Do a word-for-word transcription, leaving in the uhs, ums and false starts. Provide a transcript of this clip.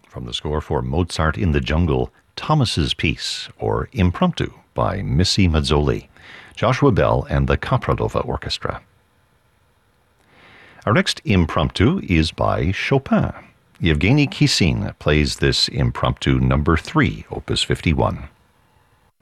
From the score for Mozart in the Jungle, Thomas's Piece, or Impromptu, by Missy Mazzoli, Joshua Bell and the Kapradova Orchestra. Our next impromptu is by Chopin. Yevgeny Kissin plays this impromptu number three, opus fifty-one.